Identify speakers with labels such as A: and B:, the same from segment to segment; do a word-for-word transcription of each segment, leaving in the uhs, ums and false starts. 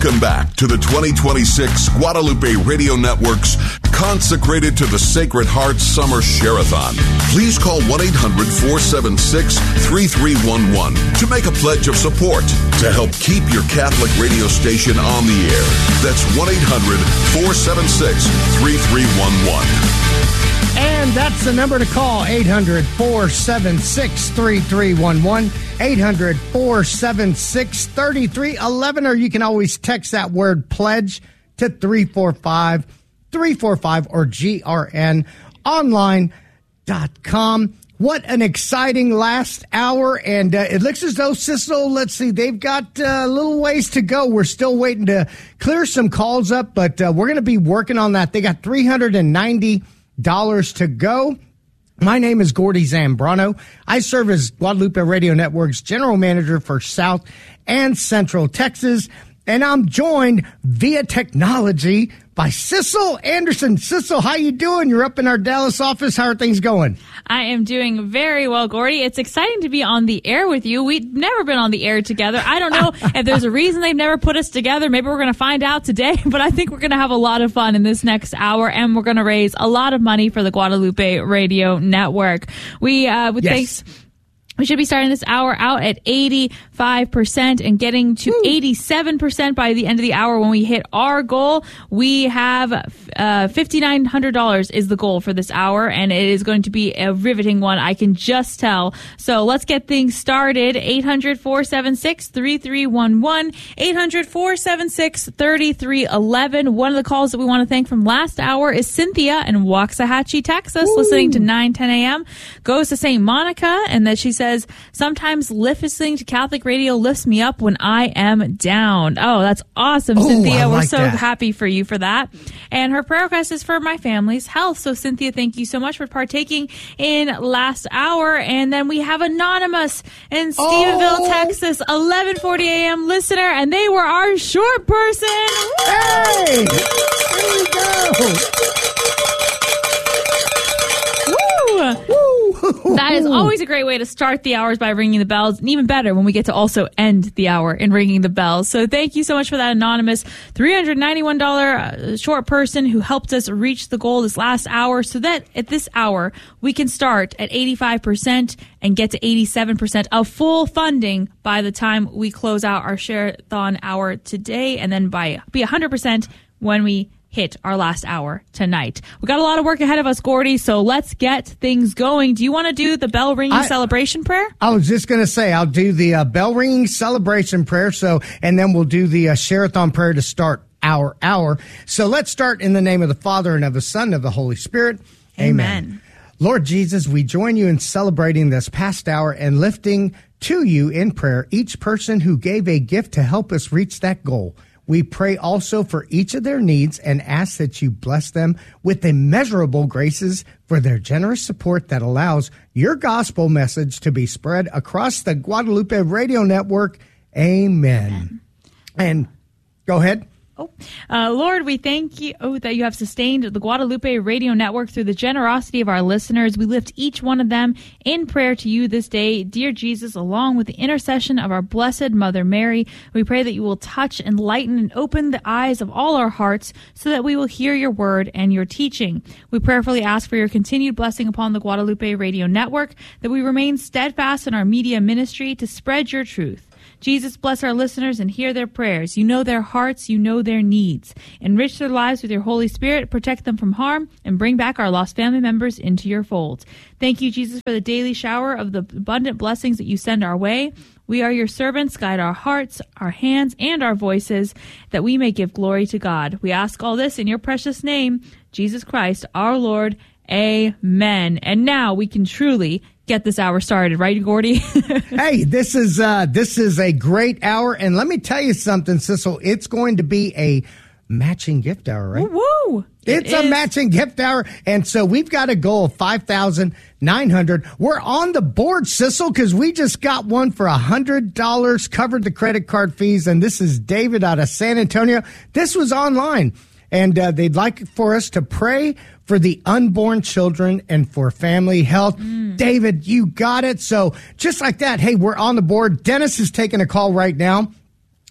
A: Welcome back to the twenty twenty-six Guadalupe Radio Network's Consecrated to the Sacred Heart Summer Share-a-thon. Please call one eight hundred four seven six three three one one to make a pledge of support to help keep your Catholic radio station on the air. That's one eight hundred four seven six three three one one.
B: And that's the number to call, eight hundred four seven six three three one one, eight hundred four seven six three three one one, or you can always text that word pledge to three four five three four five or G R N online dot com. What an exciting last hour, and uh, it looks as though Sissel, let's see, they've got uh, a little ways to go. We're still waiting to clear some calls up, but uh, we're going to be working on that. They got three hundred ninety dollars to go. My name is Gordy Zambrano. I serve as Guadalupe Radio Network's general manager for South and Central Texas, and I'm joined via technology by Sissel Anderson. Sissel, how you doing? You're up in our Dallas office. How are things going?
C: I am doing very well, Gordy. It's exciting to be on the air with you. We've never been on the air together. I don't know if there's a reason they've never put us together. Maybe we're going to find out today, but I think we're going to have a lot of fun in this next hour, and we're going to raise a lot of money for the Guadalupe Radio Network. We, uh, with
B: yes.
C: thanks... We should be starting this hour out at eighty-five percent and getting to Woo. eighty-seven percent by the end of the hour when we hit our goal. We have uh, five thousand nine hundred dollars is the goal for this hour, and it is going to be a riveting one, I can just tell. So let's get things started. eight hundred four seven six three three one one, eight hundred four seven six three three one one. One of the calls that we want to thank from last hour is Cynthia in Waxahachie, Texas, Woo. listening to nine ten a.m. Goes to Saint Monica, and that she says, says, sometimes listening to Catholic radio lifts me up when I am down. Oh, that's awesome,
B: oh,
C: Cynthia.
B: I
C: We're
B: like
C: so
B: that.
C: happy for you for that. And her prayer request is for my family's health. So, Cynthia, thank you so much for partaking in last hour. And then we have Anonymous in Stephenville,
B: oh.
C: Texas, eleven forty a.m. listener, and they were our short person.
B: Hey! There you go!
C: Woo! That is always a great way to start the hours by ringing the bells, and even better when we get to also end the hour in ringing the bells. So thank you so much for that, Anonymous three hundred ninety-one dollars short person who helped us reach the goal this last hour, so that at this hour we can start at eighty-five percent and get to eighty-seven percent of full funding by the time we close out our Share-a-thon hour today, and then by be one hundred percent when we hit our last hour tonight. We got a lot of work ahead of us, Gordy, so let's get things going. Do you want to do the bell ringing I, celebration prayer?
B: I was just going to say, I'll do the uh, bell ringing celebration prayer, so, and then we'll do the uh, Share-a-thon prayer to start our hour. So let's start in the name of the Father, and of the Son, and of the Holy Spirit. Amen. Amen. Lord Jesus, we join you in celebrating this past hour and lifting to you in prayer each person who gave a gift to help us reach that goal. We pray also for each of their needs and ask that you bless them with immeasurable graces for their generous support that allows your gospel message to be spread across the Guadalupe Radio Network. Amen. Amen. And go ahead.
C: Oh, uh, Lord, we thank you oh, that you have sustained the Guadalupe Radio Network through the generosity of our listeners. We lift each one of them in prayer to you this day. Dear Jesus, along with the intercession of our Blessed Mother Mary, we pray that you will touch, enlighten, and open the eyes of all our hearts so that we will hear your word and your teaching. We prayerfully ask for your continued blessing upon the Guadalupe Radio Network, that we remain steadfast in our media ministry to spread your truth. Jesus, bless our listeners and hear their prayers. You know their hearts. You know their needs. Enrich their lives with your Holy Spirit. Protect them from harm and bring back our lost family members into your fold. Thank you, Jesus, for the daily shower of the abundant blessings that you send our way. We are your servants. Guide our hearts, our hands, and our voices, that we may give glory to God. We ask all this in your precious name, Jesus Christ, our Lord. Amen. And now we can truly get this hour started, right, Gordy?
B: Hey, this is uh, this is a great hour, and let me tell you something, Sissel. It's going to be a matching gift hour, right?
C: Woo!
B: It's
C: it
B: a
C: is.
B: matching gift hour, and so we've got a goal of five thousand nine hundred dollars. We're on the board, Sissel, because we just got one for one hundred dollars, covered the credit card fees, and this is David out of San Antonio. This was online, and uh, they'd like for us to pray for the unborn children and for family health. Mm. David, you got it. So just like that, hey, we're on the board. Dennis is taking a call right now.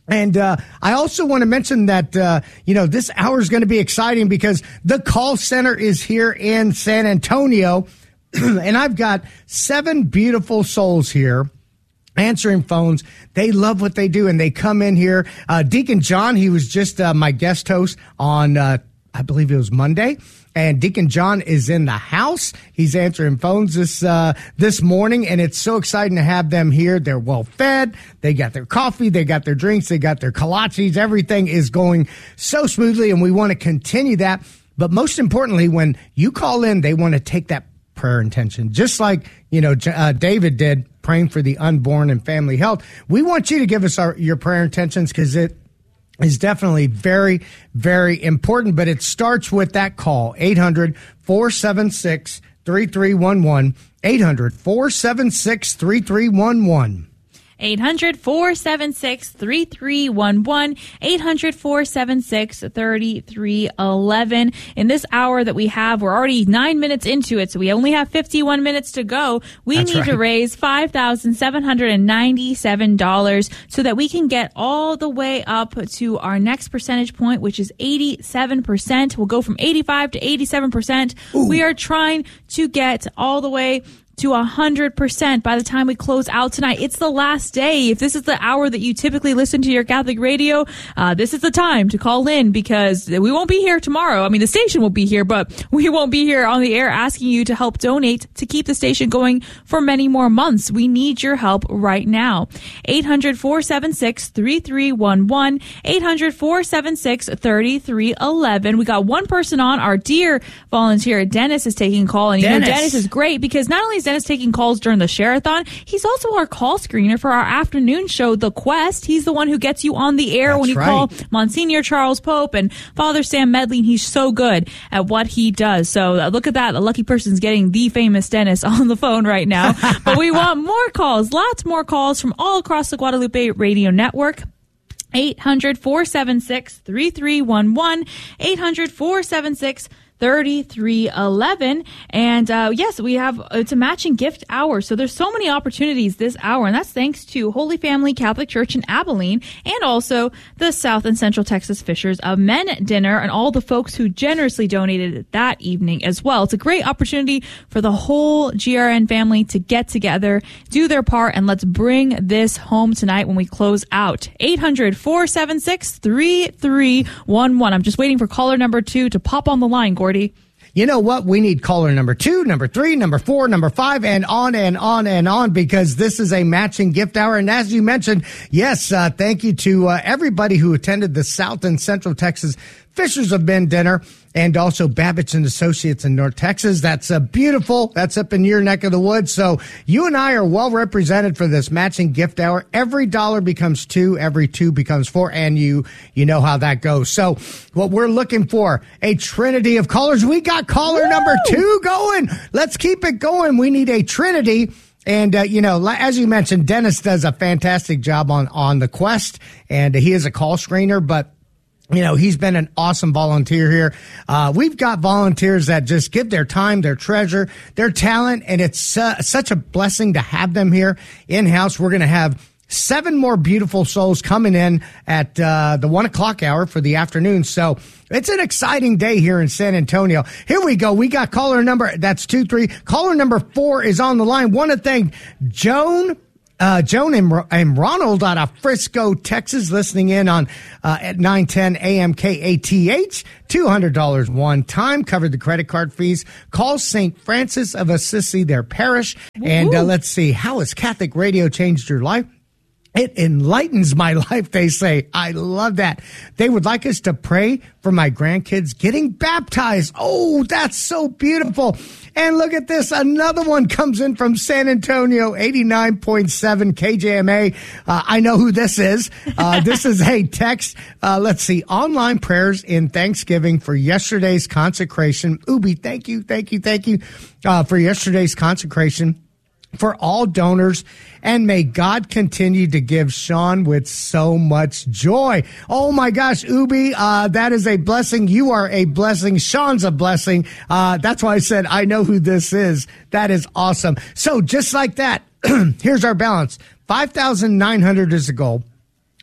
B: And uh, I also want to mention that, uh, you know, this hour is going to be exciting because the call center is here in San Antonio. And I've got seven beautiful souls here answering phones. They love what they do, and they come in here. Uh, Deacon John, he was just uh, my guest host on, uh, I believe it was Monday. And Deacon John is in the house. He's answering phones this uh, this morning, and it's so exciting to have them here. They're well fed. They got their coffee. They got their drinks. They got their kolaches. Everything is going so smoothly, and we want to continue that. But most importantly, when you call in, they want to take that prayer intention, just like, you know, uh, David did, praying for the unborn and family health. We want you to give us our, your prayer intentions, because it is definitely very, very important. But it starts with that call, eight hundred, four seven six, three three one one, eight hundred, four seven six, three three one one.
C: eight hundred, four seven six, three three one one, eight hundred, four seven six, three three one one. In this hour that we have, we're already nine minutes into it, so we only have fifty-one minutes to go. We
B: That's
C: need
B: right.
C: to raise five thousand seven hundred ninety-seven dollars so that we can get all the way up to our next percentage point, which is eighty-seven percent. We'll go from eighty-five to eighty-seven percent.
B: Ooh.
C: We are trying to get all the way to one hundred percent by the time we close out tonight. It's the last day. If this is the hour that you typically listen to your Catholic radio, uh, this is the time to call in, because we won't be here tomorrow. I mean, the station will be here, but we won't be here on the air asking you to help donate to keep the station going for many more months. We need your help right now. eight hundred, four seven six, three three one one, eight hundred, four seven six, three three one one. We got one person on. Our dear volunteer, Dennis, is taking a call. And you
B: Dennis.
C: know, Dennis is great, because not only is Dennis taking calls during the Share-a-thon, he's also our call screener for our afternoon show, The Quest. He's the one who gets you on the air
B: That's
C: when you
B: right.
C: call Monsignor Charles Pope and Father Sam Medley, and he's so good at what he does. So uh, look at that. The lucky person's getting the famous Dennis on the phone right now. But we want more calls, lots more calls from all across the Guadalupe Radio Network. eight hundred, four seven six, three three one one, eight hundred, four seven six, three three one one. And uh, yes, we have, it's a matching gift hour. So there's so many opportunities this hour, and that's thanks to Holy Family Catholic Church in Abilene, and also the South and Central Texas Fishers of Men dinner, and all the folks who generously donated that evening as well. It's a great opportunity for the whole G R N family to get together, do their part, and let's bring this home tonight when we close out. eight hundred, four seven six, three three one one. I'm just waiting for caller number two to pop on the line, Gordy.
B: You know what? We need caller number two, number three, number four, number five, and on and on and on, because this is a matching gift hour. And as you mentioned, yes, uh, thank you to uh, everybody who attended the South and Central Texas Fishers of Men dinner, and also Babbage and Associates in North Texas. That's uh, beautiful. That's up in your neck of the woods. So you and I are well represented for this matching gift hour. Every dollar becomes two. Every two becomes four. And you, you know how that goes. So what we're looking for, a trinity of callers. We got caller
C: Woo!
B: number two going. Let's keep it going. We need a trinity. And, uh, you know, as you mentioned, Dennis does a fantastic job on, on the Quest, and he is a call screener, but you know, he's been an awesome volunteer here. Uh, we've got volunteers that just give their time, their treasure, their talent, and it's uh, such a blessing to have them here in-house. We're going to have seven more beautiful souls coming in at uh, the one o'clock hour for the afternoon. So it's an exciting day here in San Antonio. Here we go. We got caller number, that's two, three. Caller number four is on the line. Want to thank Joan. Uh, Joan and, and Ronald out of Frisco, Texas, listening in on uh, at nine ten A M K A T H. two hundred dollars one time, covered the credit card fees. Call Saint Francis of Assisi, their parish. Woo-hoo. And uh, let's see, how has Catholic radio changed your life? It enlightens my life, they say. I love that. They would like us to pray for my grandkids getting baptized. Oh, that's so beautiful. And look at this. Another one comes in from San Antonio, eighty-nine point seven K J M A. Uh, I know who this is. Uh, this is a text. Uh, let's see. Online prayers in Thanksgiving for yesterday's consecration. Ubi, thank you, thank you, thank you uh, for yesterday's consecration. For all donors, and may God continue to give Sean with so much joy. Oh my gosh, Ubi, uh, that is a blessing. You are a blessing. Sean's a blessing. Uh, that's why I said, I know who this is. That is awesome. So just like that, here's our balance. five thousand nine hundred is the goal.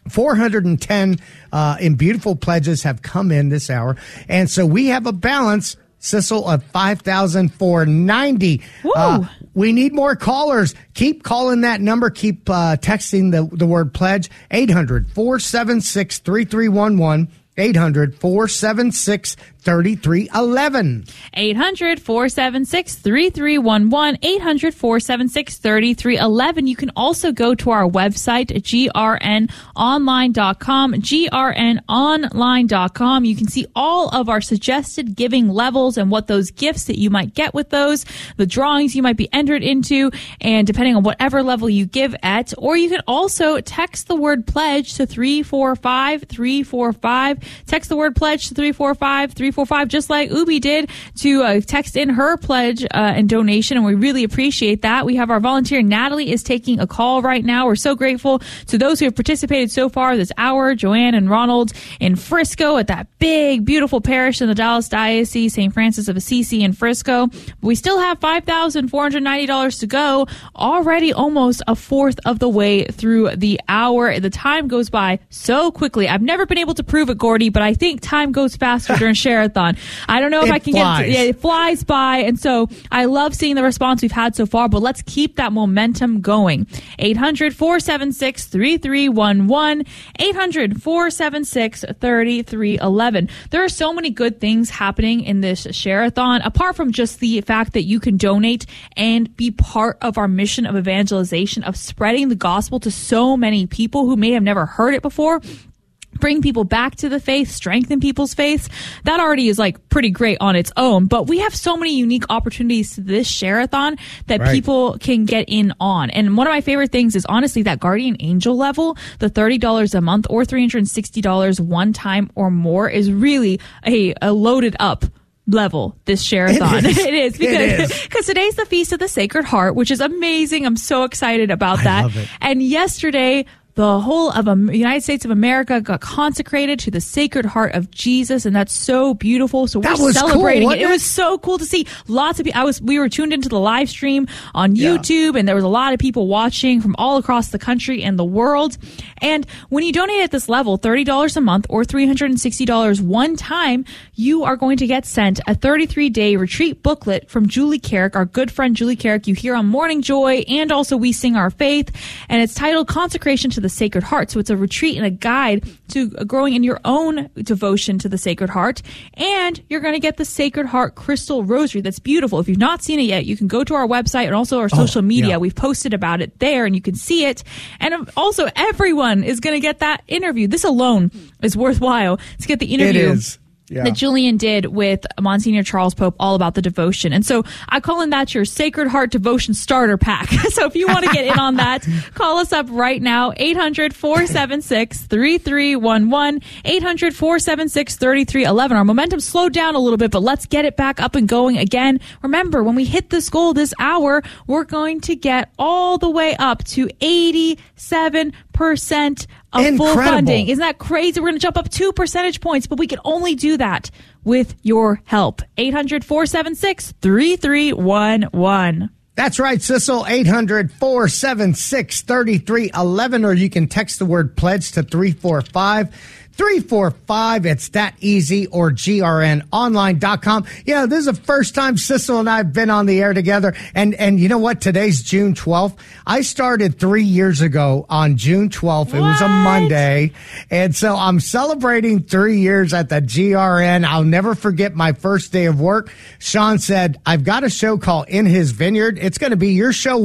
B: four hundred ten uh, in beautiful pledges have come in this hour. And so we have a balance, Sissel, of five thousand four hundred ninety. Uh, we need more callers. Keep calling that number. Keep uh, texting the, the word pledge. eight hundred, four seven six, three three one one. eight hundred, four seven six, three three one one.
C: eight hundred, four seven six, three three one one. eight hundred, four seven six, three three one one. You can also go to our website, G R N online dot com, G R N online dot com. You can see all of our suggested giving levels and what those gifts that you might get with those, the drawings you might be entered into, and depending on whatever level you give at. Or you can also text the word pledge to three four five, three four five. Text the word pledge to three four five, three four five, just like Ubi did, to uh, text in her pledge uh, and donation, and we really appreciate that. We have our volunteer Natalie is taking a call right now. We're so grateful to those who have participated so far this hour, Joanne and Ronald in Frisco at that big, beautiful parish in the Dallas Diocese, Saint Francis of Assisi in Frisco. We still have five thousand four hundred ninety dollars to go, already almost a fourth of the way through the hour. The time goes by so quickly. I've never been able to prove it, Gordy, but I think time goes faster during Share-a-thon. I don't know if
B: it
C: I can
B: flies.
C: get... Yeah, it flies by, and so I love seeing the response we've had so far, but let's keep that momentum going. eight hundred, four seven six, three three one one. eight hundred, four seven six, three three one one. There are so many good things happening in this Share-a-thon, apart from just the fact that you can donate and be part of our mission of evangelization, of spreading the gospel to so many people who may have never heard it before. Bring people back to the faith, strengthen people's faiths. That already is like pretty great on its own. But we have so many unique opportunities to this Share-a-thon that
B: right. people
C: can get in on. And one of my favorite things is honestly that Guardian Angel level, the thirty dollars a month or three hundred sixty dollars one time or more, is really a, a loaded up level, this Share-a-thon.
B: It is,
C: it is because because today's the Feast of the Sacred Heart, which is amazing. I'm so excited about
B: I
C: that.
B: love it.
C: And yesterday, the whole of the United States of America got consecrated to the Sacred Heart of Jesus, and that's so beautiful. So we're
B: that was
C: celebrating
B: cool,
C: it. It was so cool to see lots of people. I was we were tuned into the live stream on YouTube, yeah. and there was a lot of people watching from all across the country and the world. And when you donate at this level, thirty dollars a month or three hundred sixty dollars one time, you are going to get sent a thirty-three day retreat booklet from Julie Carrick, our good friend Julie Carrick. You hear on Morning Joy, and also We Sing Our Faith, and it's titled Consecration to the Sacred Heart. So it's a retreat and a guide to growing in your own devotion to the Sacred Heart. And you're going to get the Sacred Heart Crystal Rosary. That's beautiful. If you've not seen it yet, you can go to our website and also our social oh, media. Yeah. We've posted about it there, and you can see it. And also, everyone is going to get that interview. This alone is worthwhile to get the interview.
B: It is. Yeah.
C: That Julian did with Monsignor Charles Pope, all about the devotion. And so I call in that your Sacred Heart Devotion Starter Pack. So if you want to get in on that, call us up right now, eight hundred, four seven six, three three one one, eight hundred, four seven six, three three one one. Our momentum slowed down a little bit, but let's get it back up and going again. Remember, when we hit this goal this hour, we're going to get all the way up to eighty-seven percent of
B: Incredible.
C: Full funding. Isn't that crazy? We're going to jump up two percentage points, but we can only do that with your help. eight hundred, four seven six, three three one one.
B: That's right, Sissel, eight hundred, four seven six, three three one one, or you can text the word pledge to three four five, three four five. It's that easy, or G R N online dot com. Yeah, this is the first time Sissel and I have been on the air together. And, and you know what? Today's June twelfth. I started three years ago on June twelfth. What? It was a Monday. And so I'm celebrating three years at the G R N. I'll never forget my first day of work. Sean said, I've got a show called In His Vineyard. It's going to be your show